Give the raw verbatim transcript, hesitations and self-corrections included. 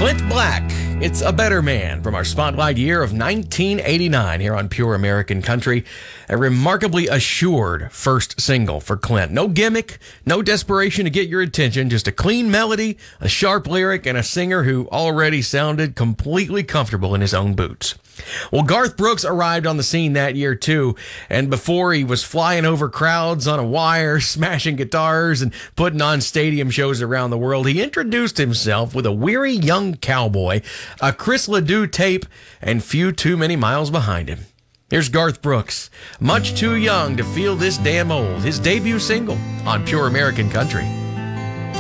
Clint Black, It's a Better Man, from our spotlight year of nineteen eighty-nine here on Pure American Country. A remarkably assured first single for Clint. No gimmick, no desperation to get your attention, just a clean melody, a sharp lyric, and a singer who already sounded completely comfortable in his own boots. Well, Garth Brooks arrived on the scene that year too, and before he was flying over crowds on a wire, smashing guitars, and putting on stadium shows around the world, he introduced himself with a weary young cowboy, a Chris Ledoux tape, and few too many miles behind him. Here's Garth Brooks, Much Too Young to Feel This Damn Old, his debut single on Pure American Country.